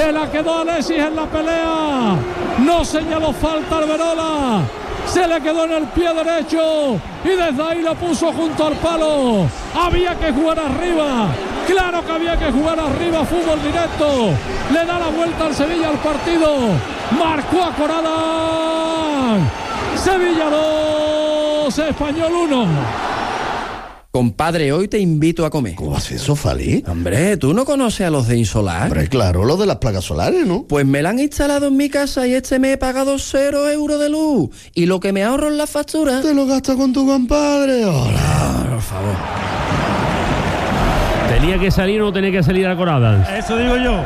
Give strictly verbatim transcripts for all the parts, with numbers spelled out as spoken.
Se la quedó Alexis en la pelea. No señaló falta Alberola. Se le quedó en el pie derecho y desde ahí lo puso junto al palo. Había que jugar arriba. Claro que había que jugar arriba. Fútbol directo. Le da la vuelta al Sevilla al partido. Marcó a Corada. Sevilla dos, Español uno. Compadre, hoy te invito a comer. ¿Cómo haces eso, Fali? Hombre, ¿tú no conoces a los de Insolar? Hombre, claro, lo de las placas solares, ¿no? Pues me la han instalado en mi casa y este mes he pagado cero euros de luz. Y lo que me ahorro en la factura... Te lo gastas con tu compadre. Hola. Ah, por favor. ¿Tenía que salir o no tenía que salir a Corada? Eso digo yo.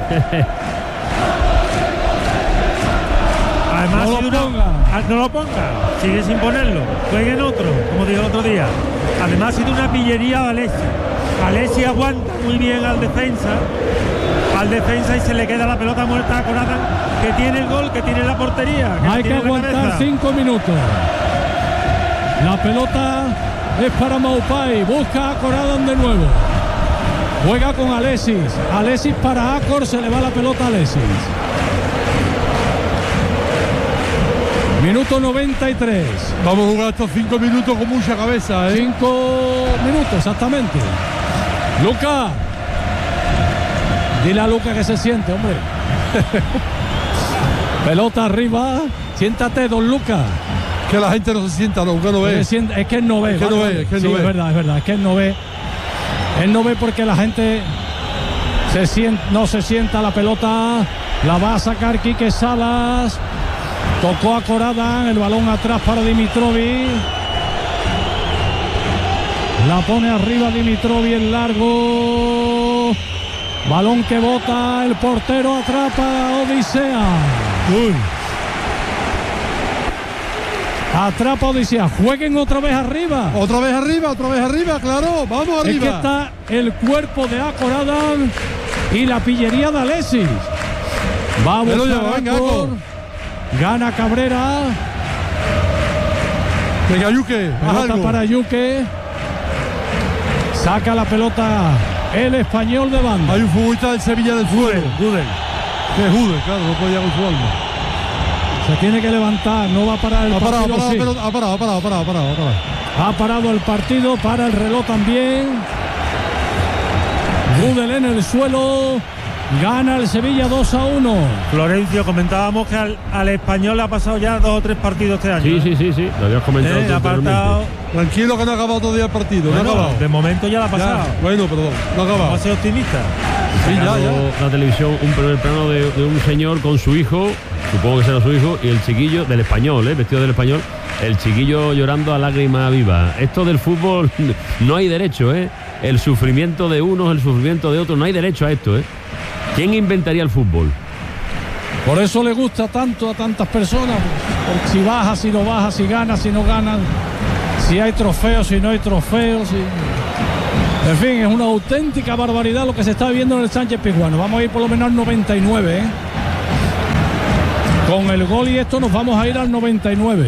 Además, no, si lo una, ponga. no lo ponga, sigue sin ponerlo, jueguen otro, como dijo el otro día. Además ha sido una pillería de Alexis. Alexis aguanta muy bien al defensa, al defensa y se le queda la pelota muerta a Corada, que tiene el gol, que tiene la portería. Que Hay que aguantar cinco minutos. La pelota es para Maupay, busca a Corada de nuevo. Juega con Alexis, Alexis para Acor, se le va la pelota a Alexis. Minuto noventa y tres. Vamos a jugar estos cinco minutos con mucha cabeza, ¿eh? Cinco minutos, exactamente. Luca. Dile a Luca que se siente, hombre. Pelota arriba. Siéntate, don Luca. Que la gente no se sienta, no, que no ve. Es que él no ve. Es que no ve, es que sí, no ve. Es verdad, es verdad, es que él no ve. Él no ve porque la gente se siente, no se sienta la pelota. La va a sacar Quique Salas. Tocó a Corada, el balón atrás para Dimitrovic. La pone arriba Dimitrovic en largo. Balón que bota, el portero atrapa a Odisea. Uy. Atrapa a Odisea. Jueguen otra vez arriba. Otra vez arriba, otra vez arriba, claro. Vamos arriba. Es que está el cuerpo de Corada y la pillería de Alexis. Va a buscar Acor. Gana Cabrera. Venga, Yuque. Pelota para Yuque. Saca la pelota el Español de banda. Hay un futbolista del Sevilla del suelo. Gudel. Que es Gudel, claro, no podía con su alma. Se tiene que levantar, no va a parar el ha parado, partido. Ha parado, sí. pero, ha parado, ha parado, ha parado, ha parado, ha parado. Ha parado el partido, para el reloj también. Gudel en el suelo. Gana el Sevilla dos a uno. Florencio, comentábamos que al, al Español le ha pasado ya dos o tres partidos este año. Sí, ¿eh? sí, sí, sí, lo habías comentado. Eh, tú apartado... Tranquilo que no ha acabado todavía el partido. Bueno, no ha acabado. De momento ya la ha pasado. Ya, bueno, perdón, no ha acabado. Vamos a ser optimistas. Sí, ya, ya. La televisión, un primer plano de, de un señor con su hijo, supongo que será su hijo, y el chiquillo del Español, ¿eh? Vestido del Español, el chiquillo llorando a lágrima viva. Esto del fútbol no hay derecho, ¿eh? El sufrimiento de unos, el sufrimiento de otros, no hay derecho a esto, ¿eh? ¿Quién inventaría el fútbol? Por eso le gusta tanto a tantas personas. Porque si baja, si no baja, si gana, si no gana, si hay trofeos, si no hay trofeos. Si... En fin, es una auténtica barbaridad lo que se está viendo en el Sánchez Pizjuán. Vamos a ir por lo menos al noventa y nueve, ¿eh? Con el gol y esto nos vamos a ir al noventa y nueve.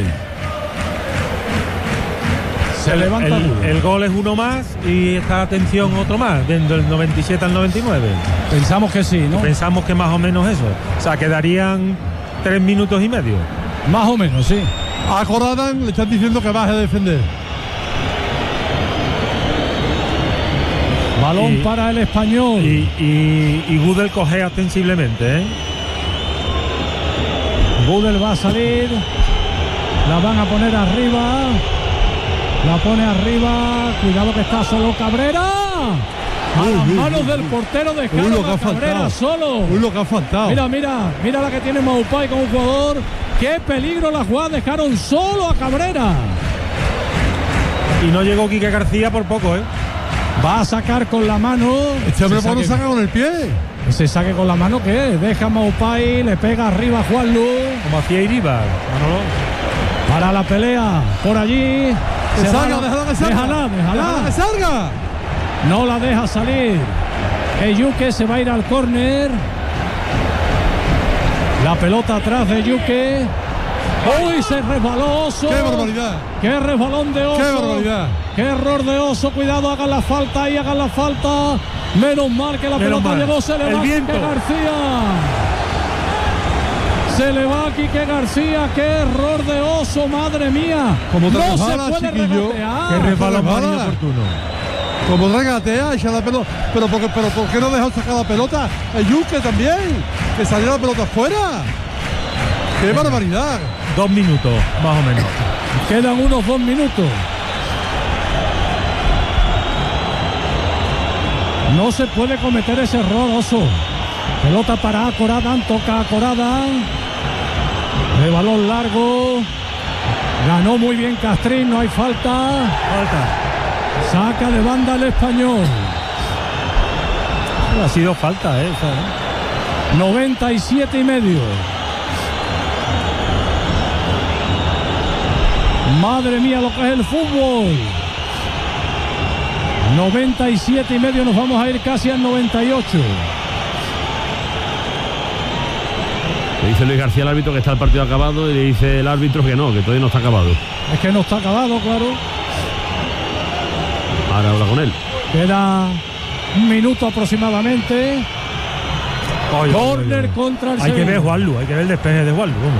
Se el, levanta el, el gol es uno más y esta atención otro más, del noventa y siete al noventa y nueve. Pensamos que sí, ¿no? Pensamos que más o menos eso. O sea, quedarían tres minutos y medio. Más o menos, sí. A Corada le están diciendo que baje a defender. Balón y, para el Español. Y, y, y Gudel cojea ostensiblemente, ¿eh? Gudel va a salir. La van a poner arriba. La pone arriba. Cuidado que está solo Cabrera. A uy, las uy, manos uy, del uy. portero de Uy, lo que Cabrera ha faltado. solo. Uy, lo que ha faltado. Mira, mira, mira la que tiene Maupay como jugador. Qué peligro la jugada. Dejaron solo a Cabrera. Y no llegó Quique García por poco, ¿eh? Va a sacar con la mano. Este hombre Se no saque, saca con el pie. se saque con la mano, ¿qué es? Deja a Maupay, le pega arriba a Juan Luz. Como hacía Iribar. Manolo. Para la pelea, por allí. Que Se salga, va, déjala que salga. Déjala, déjala. Déjala que salga. No la deja salir. El Yuque se va a ir al córner. La pelota atrás de Yuque. ¡Uy! Se resbaló Oso. ¡Qué barbaridad! ¡Qué resbalón de Oso! ¡Qué barbaridad! ¡Qué error de Oso! Cuidado, hagan la falta ahí, hagan la falta. Menos mal que la Menos pelota mal. llegó, se El levanta viento. García. Se le va a Quique García. ¡Qué error de Oso! ¡Madre mía! Como te no se resbala, puede chiquillo. regatear. Que resbalón más resbala. inoportuno. Como regatea, echa la pelota. Pero, porque, pero ¿por qué no dejó sacar la pelota? El Yuque también. Que salió la pelota afuera. ¡Qué barbaridad! Dos minutos, más o menos. Quedan unos dos minutos. No se puede cometer ese error, Oso. Pelota para Coradan, toca a Coradan. De balón largo. Ganó muy bien Castrín, no hay falta. Falta. Saca de banda el Español. Ha sido falta, ¿eh? Esa, ¿eh? noventa y siete y medio. Madre mía lo que es el fútbol. noventa y siete y medio, nos vamos a ir casi al noventa y ocho. Le dice Luis García al árbitro que está el partido acabado y le dice el árbitro que no, que todavía no está acabado. Es que no está acabado, claro. Ahora habla con él. Queda un minuto aproximadamente. Oye, Córner oye, oye. contra el Hay que Sevilla. ver Juanlu, hay que ver el despeje de Juanlu. Vamos.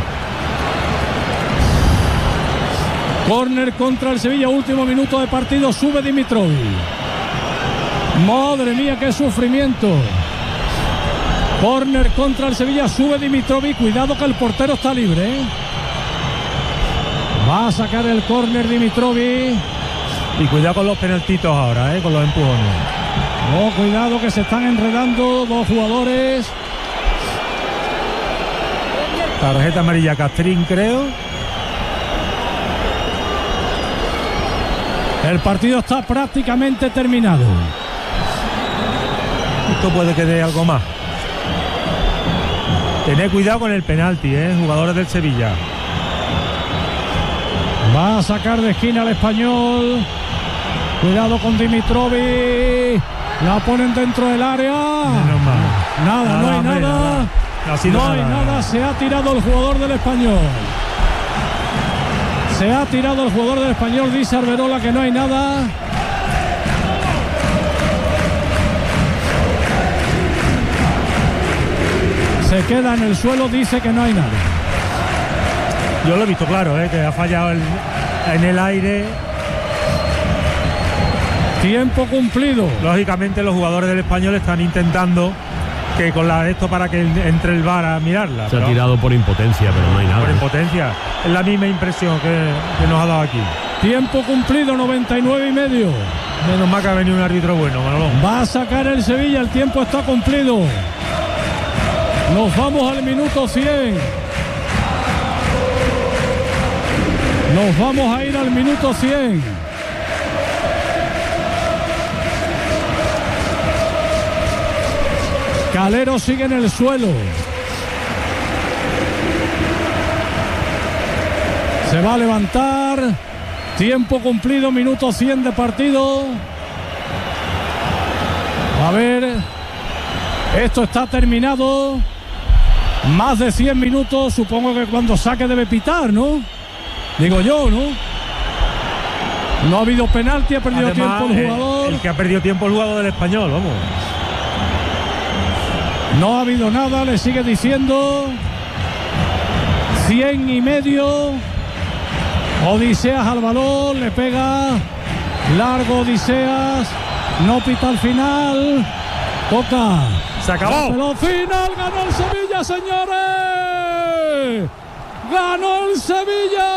Córner contra el Sevilla, último minuto de partido, sube Dimitrovic. Madre mía, qué sufrimiento. Córner contra el Sevilla, sube Dimitrovic, cuidado que el portero está libre, ¿eh? Va a sacar el córner Dimitrovic. Y cuidado con los penaltitos ahora, ¿eh? Con los empujones. No, cuidado que se están enredando dos jugadores. Tarjeta amarilla Castrín, creo. El partido está prácticamente terminado. Esto puede que dé algo más. Tened cuidado con el penalti, ¿eh? Jugadores del Sevilla. Va a sacar de esquina al Español. Cuidado con Dimitrovic. La ponen dentro del área. Menos mal. Nada, Nada, no hay hombre, nada. nada. No ha sido No hay nada. nada. Se ha tirado el jugador del Español. Se ha tirado el jugador del Español. Dice Arberola que no hay nada. Se queda en el suelo. Dice que no hay nada. Yo lo he visto claro, ¿eh? Que ha fallado el, en el aire. Tiempo cumplido. Lógicamente los jugadores del Español están intentando que con la esto para que entre el V A R a mirarla. Se ha pero tirado por impotencia, pero no hay nada. por impotencia. Es la misma impresión que, que nos ha dado aquí. Tiempo cumplido, noventa y nueve y medio. Menos mal que ha venido un árbitro bueno, Manolón. Va a sacar el Sevilla, el tiempo está cumplido. Nos vamos al minuto cien. Nos vamos a ir al minuto cien. Calero sigue en el suelo. Se va a levantar. Tiempo cumplido, minuto cien de partido. A ver. Esto está terminado. Más de cien minutos. Supongo que cuando saque debe pitar, ¿no? Digo yo, ¿no? No ha habido penalti, ha perdido Además, tiempo el eh, jugador. el que ha perdido tiempo el jugador del Español, vamos. No ha habido nada, le sigue diciendo. Cien y medio. Odiseas al balón, le pega. Largo Odiseas. No pita al final. Toca. Se acabó. Pelota final, ganó el Sevilla, señores. Ganó el Sevilla.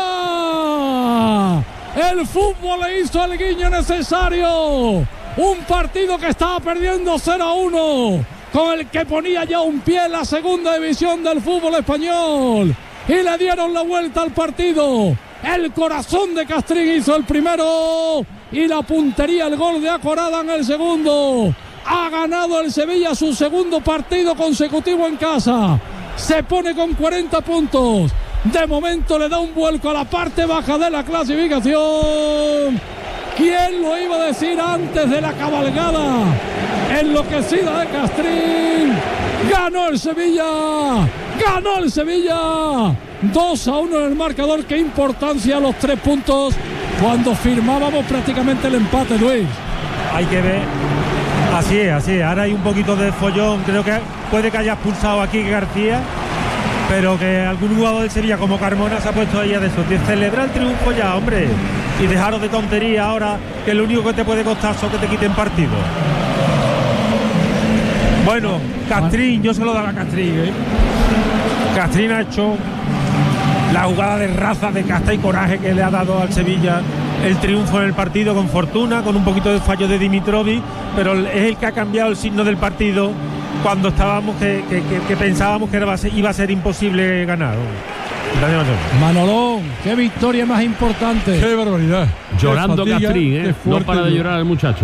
El fútbol le hizo el guiño necesario. Un partido que estaba perdiendo cero a uno, con el que ponía ya un pie en la segunda división del fútbol español. Y le dieron la vuelta al partido. El corazón de Castrín hizo el primero. Y la puntería, el gol de Acorada en el segundo. Ha ganado el Sevilla su segundo partido consecutivo en casa. Se pone con cuarenta puntos. De momento le da un vuelco a la parte baja de la clasificación. ¿Quién lo iba a decir antes de la cabalgada enloquecida de Castrín? Ganó el Sevilla. Ganó el Sevilla. dos a uno en el marcador. Qué importancia los tres puntos cuando firmábamos prácticamente el empate, Luis. Hay que ver. Así es, así es. Ahora hay un poquito de follón. Creo que puede que haya expulsado aquí García. pero que algún jugador del Sevilla como Carmona se ha puesto ahí a de eso, de celebrar el triunfo ya, hombre, y dejaros de tontería ahora, que lo único que te puede costar son que te quiten partido. Bueno, Castrín, yo se lo daba a Castrín, ¿eh? Castrín ha hecho la jugada de raza, de casta y coraje que le ha dado al Sevilla el triunfo en el partido, con fortuna, con un poquito de fallo de Dimitrovic, pero es el que ha cambiado el signo del partido cuando estábamos que, que, que, que pensábamos que era, iba a ser imposible ganar. Manolón, qué victoria más importante. Qué barbaridad. Llorando Castrín, ¿eh? No para de llorar el muchacho.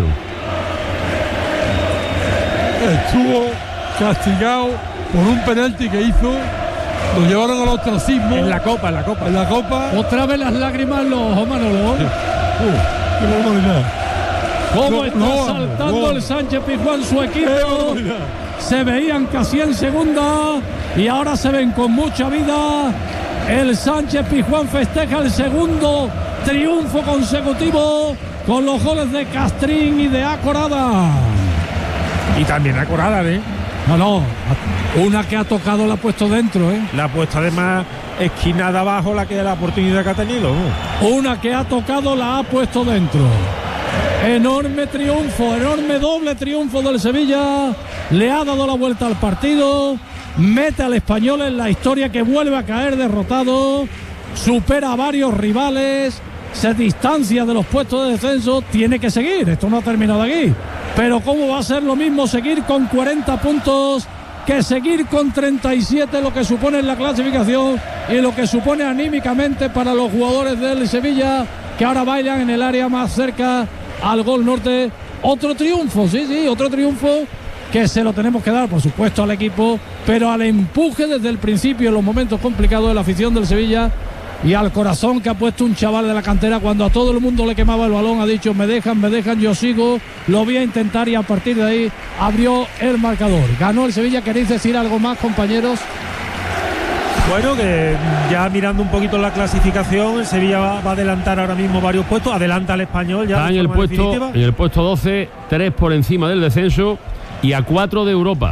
Estuvo castigado por un penalti que hizo. Lo llevaron al ostracismo. En la copa, en la copa. En la copa. Otra vez las lágrimas en los ojos, Manolón. Uh, qué barbaridad. ¿Cómo No, está no, saltando no. el Sánchez Pizjuán su Qué equipo? barbaridad. Se veían casi en segunda y ahora se ven con mucha vida. El Sánchez Pizjuán festeja el segundo triunfo consecutivo con los goles de Castrín y de Acorada. Y también Acorada, ¿eh? No, no, una que ha tocado la ha puesto dentro, ¿eh? La ha puesto además esquina de abajo, la que la oportunidad que ha tenido, ¿no? Una que ha tocado la ha puesto dentro. Enorme triunfo, enorme doble triunfo del Sevilla. Le ha dado la vuelta al partido. Mete al Español en la historia, que vuelve a caer derrotado. Supera a varios rivales. Se distancia de los puestos de descenso. Tiene que seguir, esto no ha terminado aquí. Pero cómo va a ser lo mismo seguir con cuarenta puntos que seguir con treinta y siete, lo que supone en la clasificación y lo que supone anímicamente para los jugadores del Sevilla, que ahora bailan en el área más cerca al gol norte. Otro triunfo, sí, sí, otro triunfo que se lo tenemos que dar, por supuesto, al equipo, pero al empuje desde el principio en los momentos complicados de la afición del Sevilla y al corazón que ha puesto un chaval de la cantera cuando a todo el mundo le quemaba el balón. Ha dicho: me dejan, me dejan, yo sigo, lo voy a intentar, y a partir de ahí abrió el marcador. Ganó el Sevilla. ¿Queréis decir algo más, compañeros? Bueno, que ya mirando un poquito la clasificación, el Sevilla va, va a adelantar ahora mismo varios puestos, adelanta al Español ya. Está en el puesto, en el puesto doce, tres por encima del descenso y a cuatro de Europa.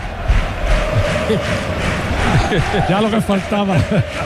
Ya lo que faltaba.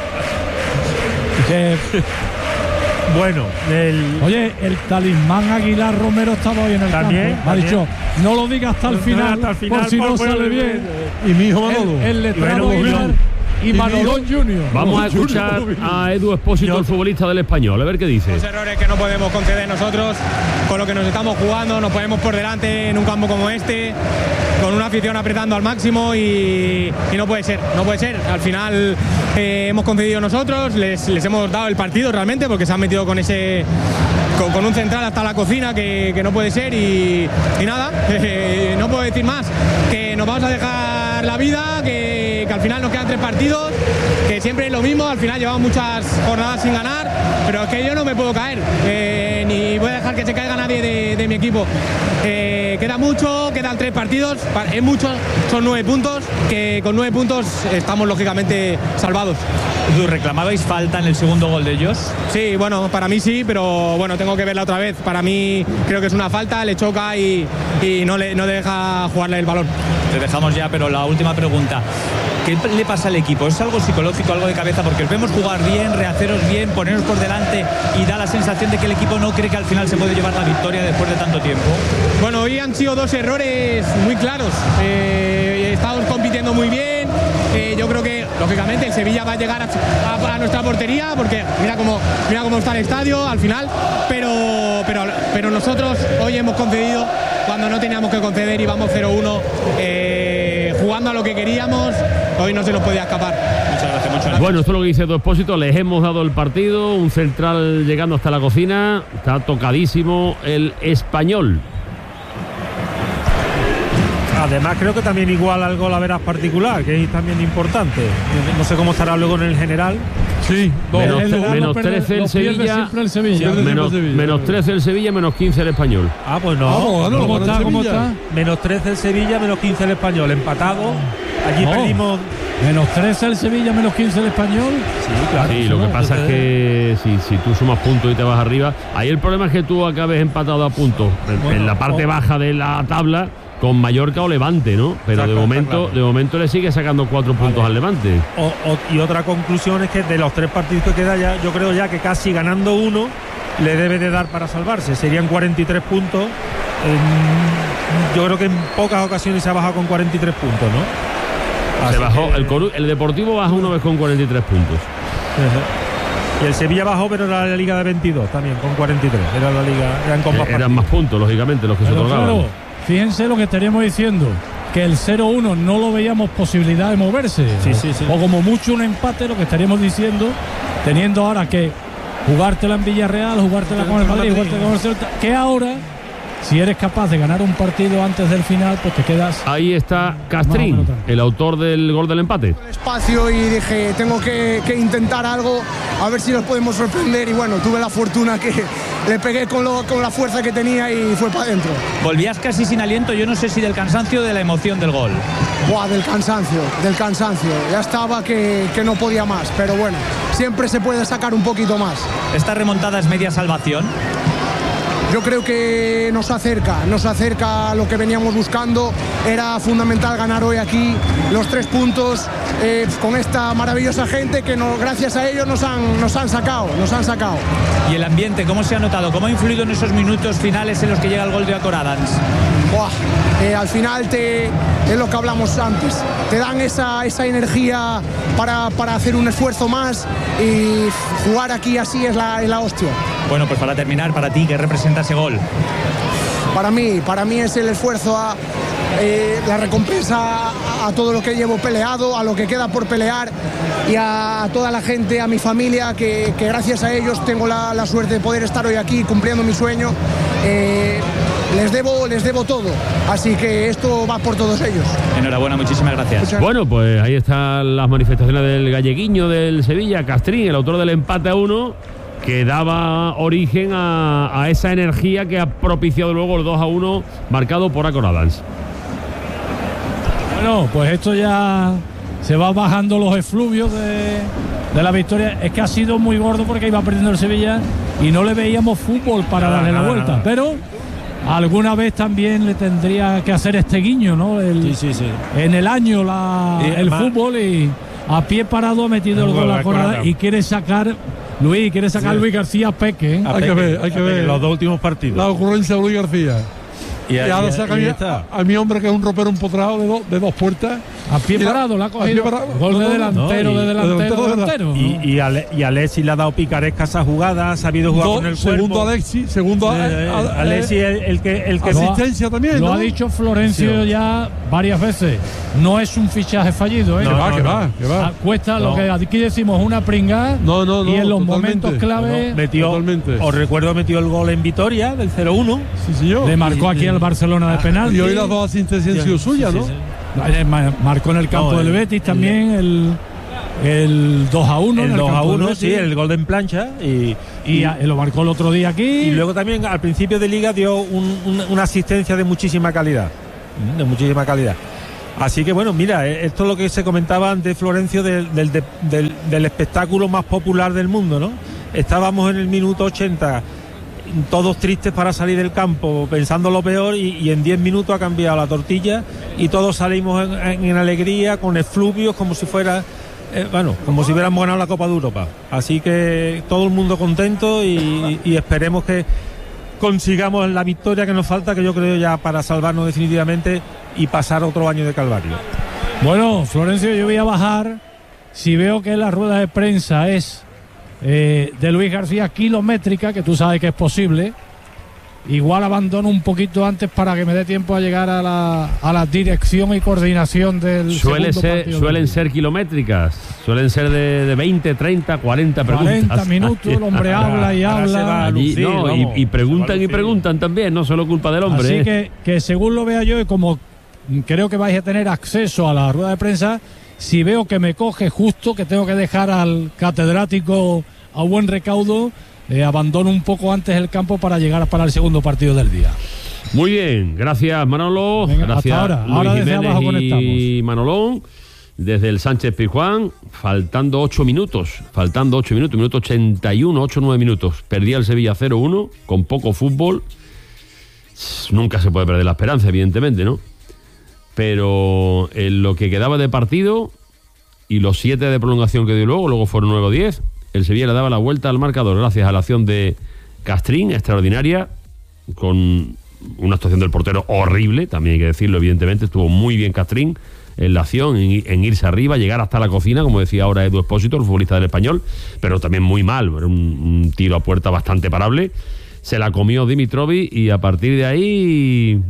Que, bueno, el... oye, el talismán Aguilar Romero estaba hoy en el ¿También? campo. Ha ¿También? dicho: no lo diga hasta el No, final, hasta el final, por si no por- sale por- bien. Y mi hijo Manolo. El, el letrado Bueno, Aguilar bueno. y Manolón Junior. Vamos a escuchar a Edu Expósito, el futbolista del Español, a ver qué dice. Los errores que no podemos conceder nosotros, con lo que nos estamos jugando, nos ponemos por delante en un campo como este, con una afición apretando al máximo y, y no puede ser, no puede ser. Al final eh, hemos concedido nosotros, les, les hemos dado el partido realmente, porque se han metido con ese con, con un central hasta la cocina que, que no puede ser y, y nada, eh, no puedo decir más, que nos vamos a dejar la vida, que, que al final nos quedan tres partidos, que siempre es lo mismo, al final llevamos muchas jornadas sin ganar, pero es que yo no me puedo caer, eh, ni voy a dejar que se caiga nadie de, de mi equipo. Eh, queda mucho, quedan tres partidos, es mucho, son nueve puntos, que con nueve puntos estamos lógicamente salvados. ¿Reclamabais falta en el segundo gol de ellos? Sí, bueno, para mí sí, pero bueno, tengo que verla otra vez. Para mí creo que es una falta, le choca y, y no, le, no deja jugarle el balón. Te dejamos ya, pero la última pregunta. ¿Qué le pasa al equipo? ¿Es algo psicológico, algo de cabeza? Porque os vemos jugar bien, rehaceros bien, poneros por delante y da la sensación de que el equipo no cree que al final se puede llevar la victoria después de tanto tiempo. Bueno, hoy han sido dos errores muy claros. Eh, estamos compitiendo muy bien. Eh, yo creo que, lógicamente, el Sevilla va a llegar a, a, a nuestra portería, porque mira cómo, mira cómo está el estadio al final. Pero, pero, pero nosotros hoy hemos concedido cuando no teníamos que conceder y vamos cero uno. Eh, jugando a lo que queríamos, hoy no se nos podía escapar. Muchas gracias, muchas gracias. Bueno, esto es lo que dice Edu Expósito. Les hemos dado el partido, un central llegando hasta la cocina. Está tocadísimo el Español. Además creo que también igual al gol a veras particular, que es también importante. No sé cómo estará luego en el general. Sí, dos. Menos, El Real menos lo pierde- trece lo el pierde Sevilla, siempre el Sevilla. Pierde menos, Sevilla. menos trece el Sevilla, menos quince el Español. Ah, pues no. Vamos, ganó, ¿Cómo ganó está? ¿Cómo Sevilla. está? Menos trece el Sevilla, menos quince el Español. Empatado. Allí No. perdimos. Menos trece el Sevilla, menos quince el Español. Sí, claro. Sí, lo que pasa es que si, si tú sumas puntos y te vas arriba, ahí el problema es que tú acabes empatado a puntos en, Bueno, en la parte o- baja de la tabla con Mallorca o Levante, ¿no? Pero de momento, claro. de momento le sigue sacando cuatro puntos vale. al Levante. O, o, y otra conclusión es que de los tres partidos que queda ya, yo creo ya que casi ganando uno le debe de dar para salvarse. Serían cuarenta y tres puntos. En, yo creo que en pocas ocasiones se ha bajado con cuarenta y tres puntos, ¿no? Así se bajó, que, el, Coru, el Deportivo bajó una vez con cuarenta y tres puntos. Y el Sevilla bajó, pero era la liga de veintidós también, con cuarenta y tres. Era la liga, eran con más eh, Eran más puntos, lógicamente, los que pero se otorgaban. Claro, fíjense lo que estaríamos diciendo, que el cero uno no lo veíamos posibilidad de moverse. Sí, sí, sí. O como mucho un empate, lo que estaríamos diciendo, teniendo ahora que jugártela en Villarreal, jugártela con el Madrid, jugártela con el Celta, que ahora, si eres capaz de ganar un partido antes del final, pues te quedas... Ahí está Castrín, el autor del gol del empate. Espacio y dije, tengo que, que intentar algo, a ver si los podemos sorprender. Y bueno, tuve la fortuna que le pegué con, lo, con la fuerza que tenía y fue para adentro. Volvías casi sin aliento, yo no sé si del cansancio o de la emoción del gol. Buah, del cansancio, del cansancio. Ya estaba que, que no podía más, pero bueno, siempre se puede sacar un poquito más. ¿Esta remontada es media salvación? Yo creo que nos acerca, nos acerca a lo que veníamos buscando. Era fundamental ganar hoy aquí los tres puntos eh, con esta maravillosa gente que no, gracias a ellos nos han, nos han sacado, nos han sacado. ¿Y el ambiente cómo se ha notado? ¿Cómo ha influido en esos minutos finales en los que llega el gol de Acor Adams? Buah, eh, al final te, es lo que hablamos antes, te dan esa, esa energía para, para hacer un esfuerzo más y jugar aquí así es la, es la hostia. Bueno, pues para terminar, para ti, ¿qué representa ese gol? Para mí, para mí es el esfuerzo, a, eh, la recompensa a, a todo lo que llevo peleado, a lo que queda por pelear y a, a toda la gente, a mi familia, que, que gracias a ellos tengo la, la suerte de poder estar hoy aquí cumpliendo mi sueño. Eh, les debo, les debo todo, así que esto va por todos ellos. Enhorabuena, muchísimas gracias. Muchas... Bueno, pues ahí están las manifestaciones del galleguiño del Sevilla, Castrín, el autor del empate a uno, que daba origen a, a esa energía que ha propiciado luego el dos a uno marcado por Acor Adams. Bueno, pues esto ya se va bajando los efluvios de, de la victoria. Es que ha sido muy gordo porque iba perdiendo el Sevilla y no le veíamos fútbol para nada, darle nada, la vuelta, nada. Pero alguna vez también le tendría que hacer este guiño, ¿no? El, sí, sí, sí. En el año la, y el más, fútbol y a pie parado ha metido el gol a Acor y quiere sacar... Luis, quiere sacar a sí. Luis García a Peque, ¿eh? Hay Peque, que ver, hay que ver. Los dos últimos partidos. La ocurrencia de Luis García. Y, y ahora saca a, a mi hombre que es un ropero empotrado de, do, de dos puertas. A pie parado, la ha cogido. Gol de delantero, no, y, de delantero, de delantero. Y, y, Ale, y Alexis le ha dado picaresca a esa jugada, ha sabido jugar do, con el cuerpo. Segundo Alexis, segundo eh, eh, a, a, Alexis el, el que el que asistencia también. Lo ¿no? ha dicho Florencio sí. ya varias veces. No es un fichaje fallido, ¿eh? No, que va, no, que no. va, que va. Ah, cuesta no. lo que aquí decimos una pringada. No, no, no. Y en los totalmente. momentos clave. No, metió, totalmente. Os recuerdo, metió el gol en Vitoria del cero uno. Sí, señor. Le marcó y, aquí al Barcelona de penal. Y hoy las dos asistencias han sido suyas, ¿no? Sí, sí. Marcó en el campo no, el, del Betis también el, el dos a uno. El dos a uno, sí, el gol en plancha. Y, y, y lo marcó el otro día aquí. Y luego también al principio de liga dio un, un, una asistencia de muchísima calidad. De muchísima calidad. Así que bueno, mira, esto es lo que se comentaba antes, Florencio, del, del, del, del espectáculo más popular del mundo, ¿no? Estábamos en el minuto ochenta. Todos tristes para salir del campo, pensando lo peor, y, y en diez minutos ha cambiado la tortilla y todos salimos en, en, en alegría, con efluvios, como si fuera, eh, bueno, como si hubiéramos ganado la Copa de Europa. Así que todo el mundo contento y, y esperemos que consigamos la victoria que nos falta, que yo creo ya para salvarnos definitivamente y pasar otro año de calvario. Bueno, Florencio, yo voy a bajar. Si veo que la rueda de prensa es Eh, de Luis García kilométrica, que tú sabes que es posible, igual abandono un poquito antes para que me dé tiempo a llegar a la, a la dirección y coordinación del Suele segundo ser, partido. Suelen ser kilométricas, suelen ser de, de veinte, treinta, cuarenta preguntas. cuarenta minutos, el hombre habla y habla. Allí, lucir, no, y, y preguntan y preguntan también, no solo culpa del hombre. Así eh. que, que según lo vea yo, y como creo que vais a tener acceso a la rueda de prensa, si veo que me coge justo, que tengo que dejar al catedrático a buen recaudo, eh, abandono un poco antes el campo para llegar para el segundo partido del día. Muy bien, gracias Manolo. Venga, gracias hasta ahora. Luis Ahora desde Jiménez abajo y conectamos. Manolón. Desde el Sánchez Pizjuán, faltando ocho minutos, faltando ocho minutos, minuto ochenta y uno, ocho, nueve minutos. Perdía el Sevilla cero uno, con poco fútbol. Nunca se puede perder la esperanza, evidentemente, ¿no? pero en lo que quedaba de partido y los siete de prolongación que dio luego, luego fueron nueve o diez, el Sevilla le daba la vuelta al marcador gracias a la acción de Castrín, extraordinaria, con una actuación del portero horrible, también hay que decirlo, evidentemente, estuvo muy bien Castrín en la acción, en, en irse arriba, llegar hasta la cocina, como decía ahora Edu Expósito, el futbolista del Español, pero también muy mal, era un, un tiro a puerta bastante parable. Se la comió Dimitrovic y a partir de ahí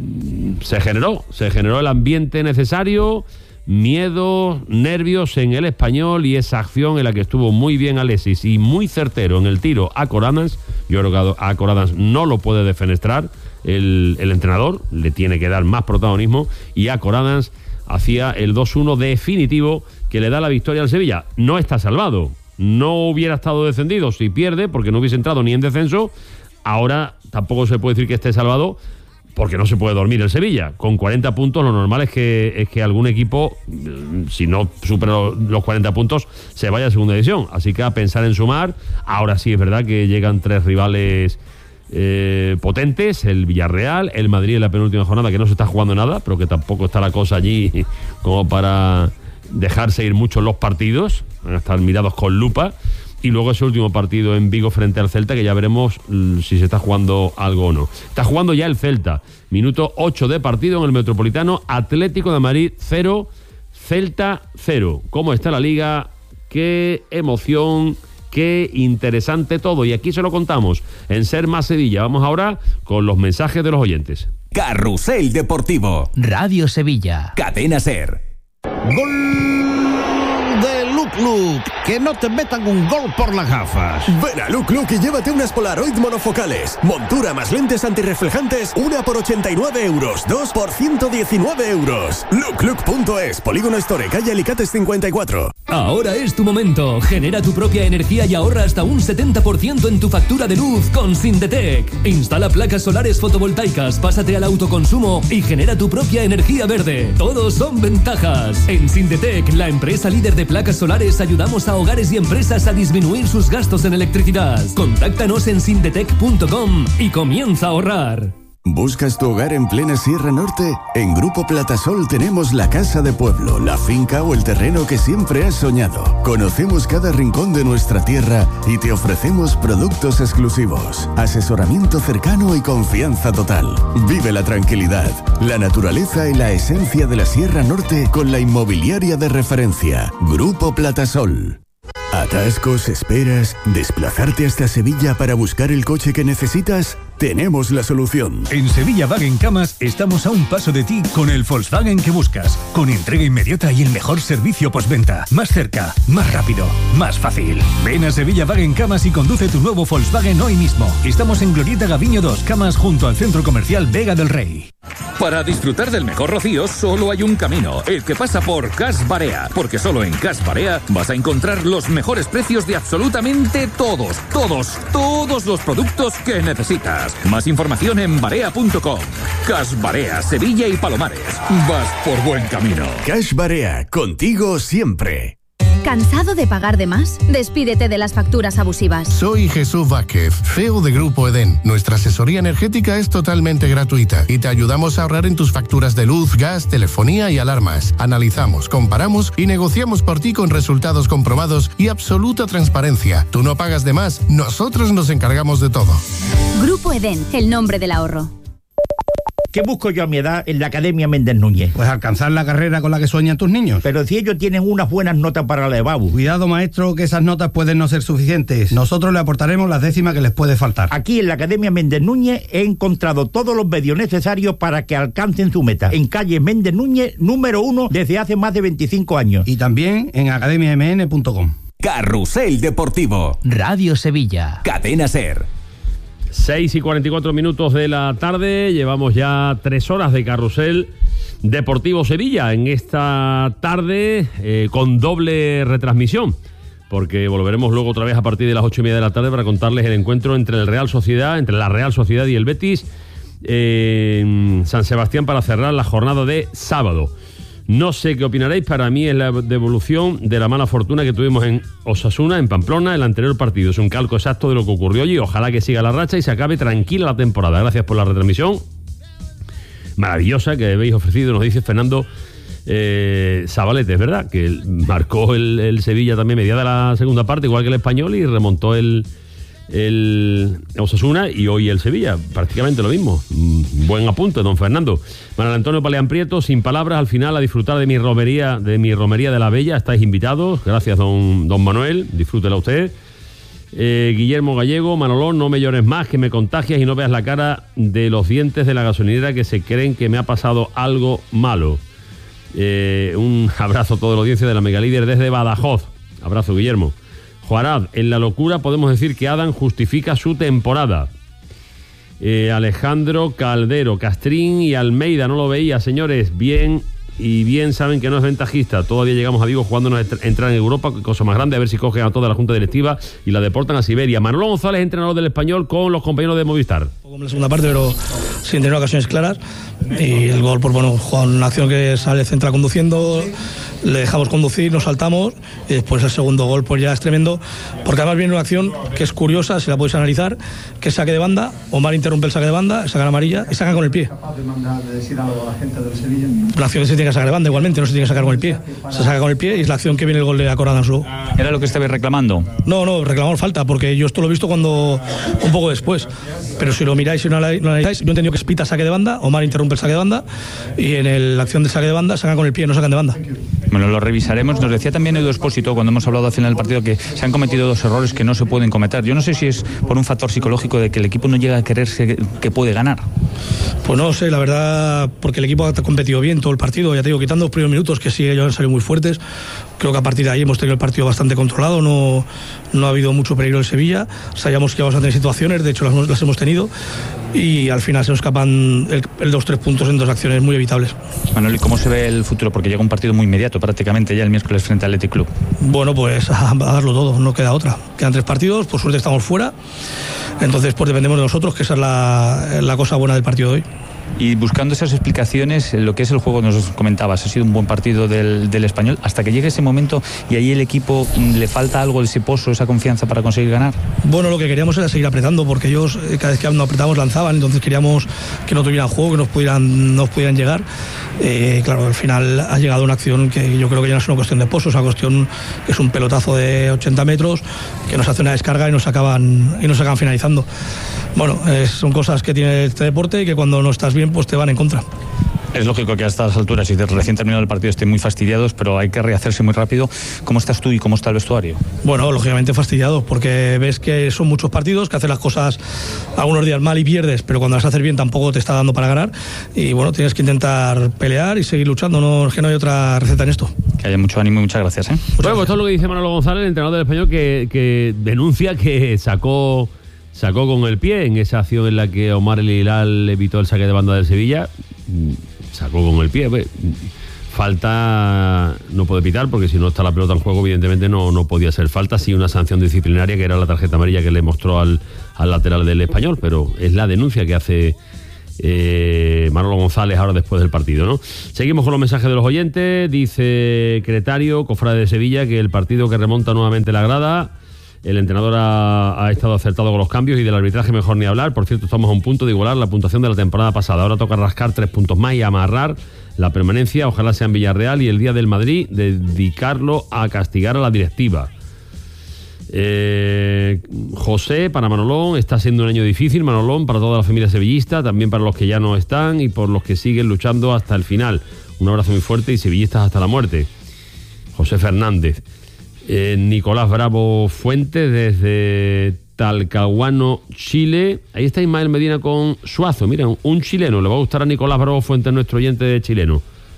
se generó, se generó el ambiente necesario, miedo, nervios en el Español y esa acción en la que estuvo muy bien Alexis y muy certero en el tiro a Coradans. Yo creo que a Coradans no lo puede defenestrar el, el entrenador, le tiene que dar más protagonismo, y a Coradans hacía el dos uno definitivo que le da la victoria al Sevilla. No está salvado, no hubiera estado descendido si pierde, porque no hubiese entrado ni en descenso. Ahora tampoco se puede decir que esté salvado, porque no se puede dormir el Sevilla. Con cuarenta puntos lo normal es que, es que algún equipo, si no supera los cuarenta puntos, se vaya a segunda división. Así que a pensar en sumar. Ahora sí es verdad que llegan tres rivales eh, potentes, el Villarreal, el Madrid en la penúltima jornada, que no se está jugando nada, pero que tampoco está la cosa allí como para dejarse ir mucho los partidos, van a estar mirados con lupa. Y luego ese último partido en Vigo frente al Celta, que ya veremos si se está jugando algo o no. Está jugando ya el Celta. Minuto ocho de partido en el Metropolitano. Atlético de Madrid cero, Celta cero. ¿Cómo está la Liga? Qué emoción, qué interesante todo. Y aquí se lo contamos en Ser Más Sevilla. Vamos ahora con los mensajes de los oyentes. Carrusel Deportivo. Radio Sevilla. Cadena Ser. ¡Gol de Luc Luc! Que no te metan un gol por las gafas. Ven a Luc Luc y llévate unas Polaroid monofocales. Montura más lentes antirreflejantes, una por ochenta y nueve euros, dos por ciento diecinueve euros. luc luc punto es, Polígono Store, calle Alicates cincuenta y cuatro. Ahora es tu momento. Genera tu propia energía y ahorra hasta un setenta por ciento en tu factura de luz con Sindetec. Instala placas solares fotovoltaicas, pásate al autoconsumo y genera tu propia energía verde. Todos son ventajas. En Sindetec, la empresa líder de placas solares, ayudamos a hogares y empresas a disminuir sus gastos en electricidad. Contáctanos en sindetec punto com y comienza a ahorrar. ¿Buscas tu hogar en plena Sierra Norte? En Grupo Platasol tenemos la casa de pueblo, la finca o el terreno que siempre has soñado. Conocemos cada rincón de nuestra tierra y te ofrecemos productos exclusivos, asesoramiento cercano y confianza total. Vive la tranquilidad, la naturaleza y la esencia de la Sierra Norte con la inmobiliaria de referencia, Grupo Platasol. ¿Atascos, esperas, desplazarte hasta Sevilla para buscar el coche que necesitas? Tenemos la solución. En Sevilla Wagen Camas estamos a un paso de ti con el Volkswagen que buscas, con entrega inmediata y el mejor servicio postventa. Más cerca, más rápido, más fácil. Ven a Sevilla Wagen Camas y conduce tu nuevo Volkswagen hoy mismo. Estamos en Glorieta Gaviño dos, Camas, junto al Centro Comercial Vega del Rey. Para disfrutar del mejor rocío solo hay un camino, el que pasa por Cas Barea, porque solo en Cas Barea vas a encontrar los mejores precios de absolutamente todos, todos, todos los productos que necesitas. Más información en barea punto com. Cas Barea, Sevilla y Palomares. Vas por buen camino. Cash Barea, contigo siempre. ¿Cansado de pagar de más? Despídete de las facturas abusivas. Soy Jesús Vázquez, C E O de Grupo Edén. Nuestra asesoría energética es totalmente gratuita y te ayudamos a ahorrar en tus facturas de luz, gas, telefonía y alarmas. Analizamos, comparamos y negociamos por ti con resultados comprobados y absoluta transparencia. Tú no pagas de más, nosotros nos encargamos de todo. Grupo Edén, el nombre del ahorro. ¿Qué busco yo a mi edad en la Academia Méndez Núñez? Pues alcanzar la carrera con la que sueñan tus niños. Pero si ellos tienen unas buenas notas para la EBAU. Cuidado, maestro, que esas notas pueden no ser suficientes. Nosotros le aportaremos las décimas que les puede faltar. Aquí en la Academia Méndez Núñez he encontrado todos los medios necesarios para que alcancen su meta. En calle Méndez Núñez, número uno, desde hace más de veinticinco años. Y también en academia m n punto com. Carrusel Deportivo. Radio Sevilla. Cadena Ser. seis y cuarenta y cuatro minutos de la tarde, llevamos ya tres horas de Carrusel Deportivo Sevilla en esta tarde eh, con doble retransmisión, porque volveremos luego otra vez a partir de las ocho y media de la tarde para contarles el encuentro entre el Real Sociedad, entre la Real Sociedad y el Betis eh, en San Sebastián para cerrar la jornada de sábado. No sé qué opinaréis, para mí es la devolución de la mala fortuna que tuvimos en Osasuna, en Pamplona, el anterior partido. Es un calco exacto de lo que ocurrió allí. Ojalá que siga la racha y se acabe tranquila la temporada. Gracias por la retransmisión. maravillosa que habéis ofrecido, nos dice Fernando eh, Zabalete, es verdad, que marcó el, el Sevilla también mediada la segunda parte, igual que el Español, y remontó el, el Osasuna y hoy el Sevilla, prácticamente lo mismo. Buen apunte, don Fernando. Manuel Antonio Paleán Prieto, sin palabras, al final a disfrutar de mi romería, de mi romería de la Bella, estáis invitados, gracias don, don Manuel, disfrútela usted. Eh, Guillermo Gallego, Manolón, no me llores más, que me contagias y no veas la cara de los dientes de la gasolinera que se creen que me ha pasado algo malo. Eh, un abrazo a toda la audiencia de la Megalíder desde Badajoz. Abrazo, Guillermo. Juarad, en la locura podemos decir que Adam justifica su temporada. Eh, Alejandro Caldero, Castrín y Almeida, no lo veía, señores, bien y bien saben que no es ventajista. Todavía llegamos a Vigo jugándonos a entrar en Europa, cosa más grande, a ver si cogen a toda la junta directiva y la deportan a Siberia. Manolo González, entrenador del Español con los compañeros de Movistar. Como en la segunda parte, pero sin tener ocasiones claras. Y el gol, pues bueno, juega una acción que sale central conduciendo, le dejamos conducir, nos saltamos y después el segundo gol pues ya es tremendo, porque además viene una acción que es curiosa, si la podéis analizar, que es saque de banda. Omar interrumpe el saque de banda, saca la amarilla y saca con el pie. Una acción que se tiene que sacar de banda igualmente, no se tiene que sacar con el pie, se saca con el pie y es la acción que viene el gol de Acoradansu. ¿Era lo que estabais reclamando? No, no, reclamamos falta, porque yo esto lo he visto cuando un poco después, pero si lo miráis y no lo analizáis, yo he entendido que es pita saque de banda, Omar interrumpe el saque de banda y en el, la acción de saque de banda sacan con el pie, no sacan de banda. Bueno, lo revisaremos. Nos decía también Edu Expósito cuando hemos hablado al final del partido que se han cometido dos errores que no se pueden cometer. Yo no sé si es por un factor psicológico de que el equipo no llega a creerse que puede ganar. Pues no sé, la verdad, porque el equipo ha competido bien todo el partido, ya te digo, quitando los primeros minutos que sí, ellos han salido muy fuertes. Creo que a partir de ahí hemos tenido el partido bastante controlado, no, no ha habido mucho peligro en Sevilla, sabíamos que íbamos a tener situaciones, de hecho las, las hemos tenido y al final se nos escapan el, el dos tres puntos en dos acciones muy evitables. Manuel, ¿y cómo se ve el futuro? Porque llega un partido muy inmediato, prácticamente ya el miércoles frente al Athletic Club. Bueno, pues a, a darlo todo, no queda otra. Quedan tres partidos, por suerte estamos fuera, entonces pues dependemos de nosotros, que esa es la, la cosa buena del partido de hoy. Y buscando esas explicaciones, lo que es el juego, nos comentabas, ha sido un buen partido del, del Español, hasta que llegue ese momento y ahí el equipo le falta algo, ese pozo, esa confianza para conseguir ganar. Bueno, lo que queríamos era seguir apretando, porque ellos cada vez que nos apretamos lanzaban, entonces queríamos que no tuvieran juego, que nos pudieran, nos pudieran llegar. Eh, claro, al final ha llegado una acción que yo creo que ya no es una cuestión de pozo, es una cuestión que es un pelotazo de ochenta metros que nos hace una descarga y nos acaban, y nos acaban finalizando. Bueno, eh, son cosas que tiene este deporte y que cuando no estás bien pues te van en contra. Es lógico que a estas alturas y de recién terminado el partido estén muy fastidiados, pero hay que rehacerse muy rápido. ¿Cómo estás tú y cómo está el vestuario? Bueno, lógicamente fastidiados, porque ves que son muchos partidos, que haces las cosas algunos días mal y pierdes, pero cuando las haces bien tampoco te está dando para ganar. Y bueno, tienes que intentar pelear y seguir luchando, no, es que no hay otra receta en esto. Que haya mucho ánimo y muchas gracias. ¿eh? Muchas bueno, pues esto es lo que dice Manolo González, el entrenador del Español, que, que denuncia que sacó... Sacó con el pie en esa acción en la que Omar El Hilal evitó el saque de banda del Sevilla. Sacó con el pie. Pues, falta no puede pitar porque si no está la pelota en juego, evidentemente no, no podía ser falta. Sí, una sanción disciplinaria que era la tarjeta amarilla que le mostró al, al lateral del Español, pero es la denuncia que hace eh, Manolo González ahora después del partido, ¿no? Seguimos con los mensajes de los oyentes. Dice Cretario, cofrade de Sevilla, que el partido que remonta nuevamente la grada. El entrenador ha, ha estado acertado con los cambios y del arbitraje mejor ni hablar. Por cierto, estamos a un punto de igualar la puntuación de la temporada pasada. Ahora toca rascar tres puntos más y amarrar la permanencia. Ojalá sea en Villarreal y el día del Madrid dedicarlo a castigar a la directiva. Eh, José, para Manolón, está siendo un año difícil, Manolón, para toda la familia sevillista, también para los que ya no están y por los que siguen luchando hasta el final. Un abrazo muy fuerte y sevillistas hasta la muerte. José Fernández. Eh, Nicolás Bravo Fuentes desde Talcahuano, Chile. Ahí está Ismael Medina con Suazo. Miren, un chileno. Le va a gustar a Nicolás Bravo Fuentes, nuestro oyente chileno.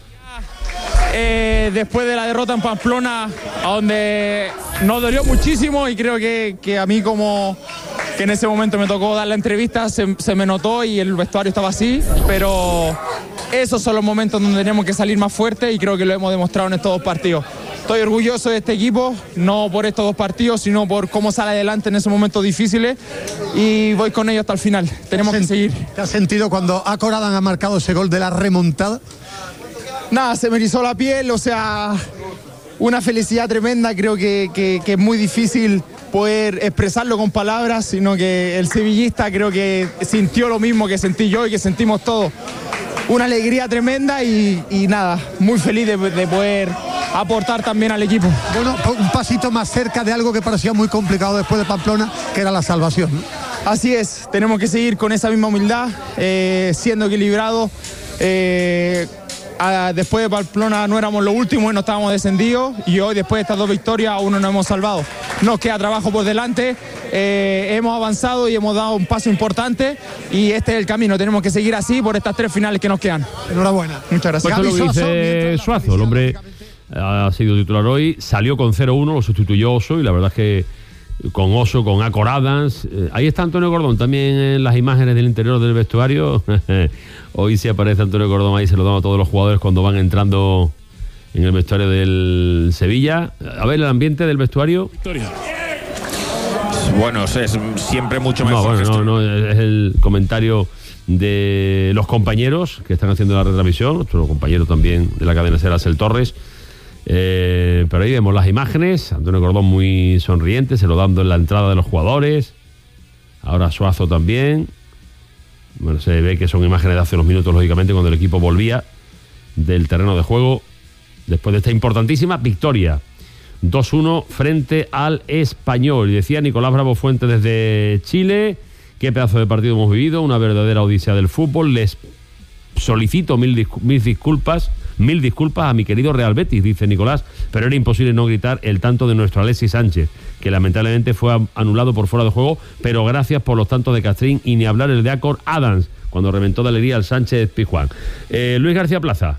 Eh, después de la derrota en Pamplona, a donde nos dolió muchísimo y creo que, que a mí como que en ese momento me tocó dar la entrevista, se, se me notó y el vestuario estaba así, pero esos son los momentos donde tenemos que salir más fuertes y creo que lo hemos demostrado en estos dos partidos. Estoy orgulloso de este equipo, no por estos dos partidos, sino por cómo sale adelante en esos momentos difíciles y voy con ellos hasta el final. Tenemos que seguir. ¿Te has sentido cuando Acoradan ha marcado ese gol de la remontada? Nada, se me erizó la piel, o sea, una felicidad tremenda. Creo que, que, que es muy difícil poder expresarlo con palabras, sino que el sevillista creo que sintió lo mismo que sentí yo y que sentimos todos. una alegría tremenda y, y nada, muy feliz de, de poder aportar también al equipo. Bueno, un pasito más cerca de algo que parecía muy complicado después de Pamplona, que era la salvación, ¿no? Así es, tenemos que seguir con esa misma humildad, eh, siendo equilibrados. Eh, a, después de Pamplona no éramos los últimos y no estábamos descendidos, y hoy, después de estas dos victorias, aún no nos hemos salvado. Nos queda trabajo por delante, eh, hemos avanzado y hemos dado un paso importante, y este es el camino. Tenemos que seguir así por estas tres finales que nos quedan. Enhorabuena. Muchas gracias. Pues esto es lo que dice Suazo, el hombre ha sido titular hoy, salió con cero uno, lo sustituyó Oso, y la verdad es que con Oso, con Acor Adams, eh, ahí está Antonio Gordón también en las imágenes del interior del vestuario. Hoy sí aparece Antonio Gordón, ahí se lo dan a todos los jugadores cuando van entrando en el vestuario del Sevilla. A ver el ambiente del vestuario. Victoria. Bueno, es siempre mucho mejor. No, bueno, no, no, es el comentario de los compañeros que están haciendo la retransmisión, nuestro compañero también de la cadena SER, El Torres. Eh, pero ahí vemos las imágenes, Antonio Gordón muy sonriente, se lo dando en la entrada de los jugadores. Ahora Suazo también. Bueno, se ve que son imágenes de hace unos minutos, lógicamente, cuando el equipo volvía del terreno de juego después de esta importantísima victoria dos uno frente al Español. Y decía Nicolás Bravo Fuente desde Chile: qué pedazo de partido hemos vivido, una verdadera odisea del fútbol. Les solicito mil, discu- mil disculpas Mil disculpas a mi querido Real Betis, dice Nicolás, pero era imposible no gritar el tanto de nuestro Alexis Sánchez, que lamentablemente fue anulado por fuera de juego, pero gracias por los tantos de Castrín, y ni hablar el de Acor Adams, cuando reventó de alegría al Sánchez Pizjuán. Eh, Luis García Plaza.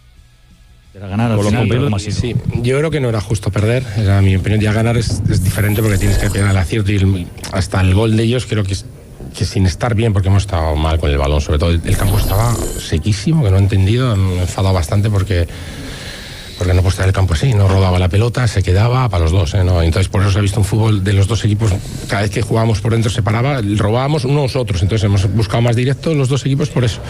Era ganar al final, pero como así. Sí, yo creo que no era justo perder, era mi opinión. Ya ganar es, es diferente porque tienes que pegar al acierto, y el, hasta el gol de ellos creo que es que sin estar bien, porque hemos estado mal con el balón, sobre todo el, el campo estaba sequísimo, que no he entendido, me he enfadado bastante porque porque no puede estar el campo así, no rodaba la pelota, se quedaba para los dos, ¿eh? ¿No? Entonces por eso se ha visto un fútbol de los dos equipos, cada vez que jugábamos por dentro se paraba, robábamos unos otros, entonces hemos buscado más directo los dos equipos por eso.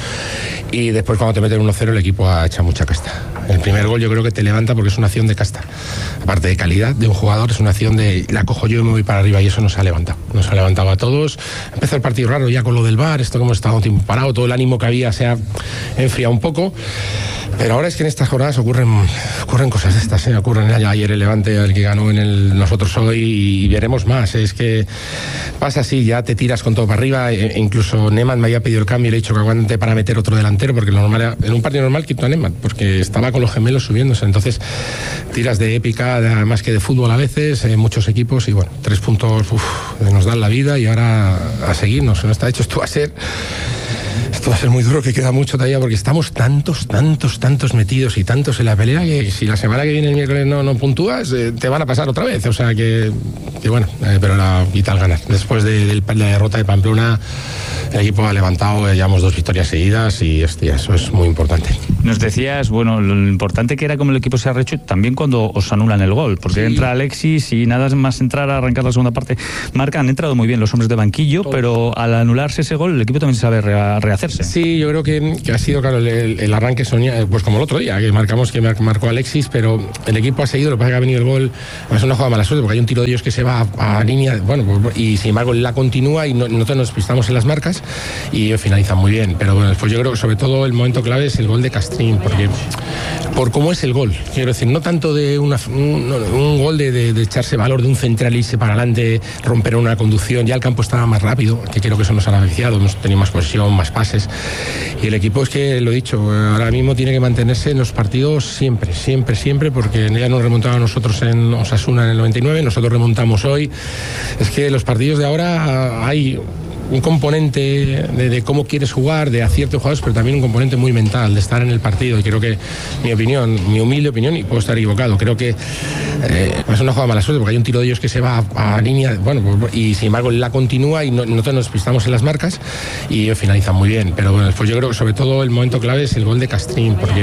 Y después cuando te meten uno cero el equipo ha hecho mucha casta. El primer gol yo creo que te levanta porque es una acción de casta, aparte de calidad de un jugador, es una acción de la cojo yo y me voy para arriba, y eso nos ha levantado, nos ha levantado a todos. Empezó el partido raro ya con lo del V A R, esto que hemos estado un tiempo parado, todo el ánimo que había se ha enfriado un poco. Pero ahora es que en estas jornadas ocurren, ocurren cosas de estas, ¿eh? Ocurren ayer el Levante, el que ganó en el nosotros hoy, y veremos más. Es que pasa así, ya te tiras con todo para arriba. E incluso Nemat me había pedido el cambio y le he dicho que aguante para meter otro delantero, porque lo normal era, en un partido normal quito a Nemat, porque estaba con los gemelos subiéndose. Entonces tiras de épica, de, más que de fútbol a veces, eh, muchos equipos, y bueno, tres puntos uf, nos dan la vida, y ahora a seguirnos. No está hecho, esto va a ser... Esto va a ser muy duro, que queda mucho todavía, porque estamos tantos, tantos, tantos metidos y tantos en la pelea, que si la semana que viene el miércoles no, no puntúas, eh, te van a pasar otra vez. O sea que, que bueno, eh, pero la vital ganar. Después de, de la derrota de Pamplona, el equipo ha levantado, eh, llevamos dos victorias seguidas, y hostia, eso es muy importante. Nos decías, bueno, lo importante que era como el equipo se ha rehecho también cuando os anulan el gol, porque sí. Entra Alexis y nada más entrar a arrancar la segunda parte. Marca, han entrado muy bien los hombres de banquillo, todo. Pero al anularse ese gol, el equipo también sabe re rehacerse. Sí, yo creo que, que ha sido, claro, el, el arranque soña, pues como el otro día, que marcamos, que marcó Alexis, pero el equipo ha seguido, lo que pasa es que ha venido el gol, es una jugada mala suerte, porque hay un tiro de ellos que se va a, a línea, bueno, pues, y sin embargo la continúa, y no, nosotros nos pistamos en las marcas, y finalizan muy bien. Pero bueno, después yo creo que sobre todo el momento clave es el gol de Castrín, porque por cómo es el gol, quiero decir, no tanto de una, un, un gol de, de, de echarse valor de un central, irse para adelante, romper una conducción, ya el campo estaba más rápido, que creo que eso nos ha beneficiado, hemos tenido más posesión, más pases, y el equipo, es que lo he dicho, ahora mismo tiene que mantenerse en los partidos siempre, siempre, siempre, porque ya nos remontaba a nosotros en Osasuna en el noventa y nueve, nosotros remontamos hoy. Es que los partidos de ahora hay un componente de, de cómo quieres jugar, de acierto de jugadores, pero también un componente muy mental, de estar en el partido. Y creo que, mi opinión, mi humilde opinión, y puedo estar equivocado, creo que eh, es una jugada mala suerte, porque hay un tiro de ellos que se va a, a línea, bueno, pues, y sin embargo la continúa, y no, nosotros nos pistamos en las marcas, y finalizan muy bien. Pero bueno, después yo creo que sobre todo el momento clave es el gol de Castrín, porque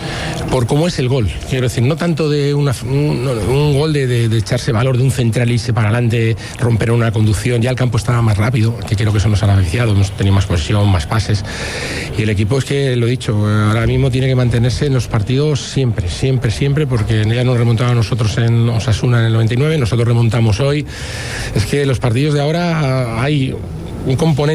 por cómo es el gol, quiero decir, no tanto de una, un, un gol de, de, de echarse valor de un central, irse para adelante, romper una conducción, ya el campo estaba más rápido, que creo que eso nos ha beneficiado, hemos tenido más posesión, más pases, y el equipo, es que lo he dicho, ahora mismo tiene que mantenerse en los partidos siempre, siempre, siempre, porque ya nos remontaba a nosotros en Osasuna en el noventa y nueve, nosotros remontamos hoy. Es que los partidos de ahora hay un componente